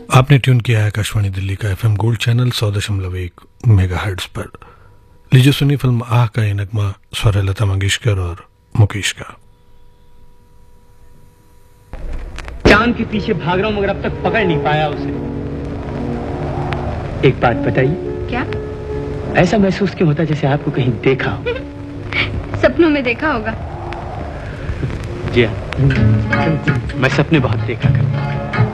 आपने ट्यून किया है आकाशवाणी दिल्ली का एफएम गोल्ड चैनल 100.1 मेगाहर्ट्ज पर। लीजिए सुनी फिल्म आह का ये नगमा, स्वर लता मंगेशकर और मुकेश का। चांद के पीछे भाग रहा हूं मगर अब तक पकड़ नहीं पाया उसे। एक बात बताइए। क्या? ऐसा महसूस क्यों होता जैसे आपको कहीं देखा हो? सपनों में देखा होगा। जी हाँ, मैं सपने बहुत देखा करता हूँ।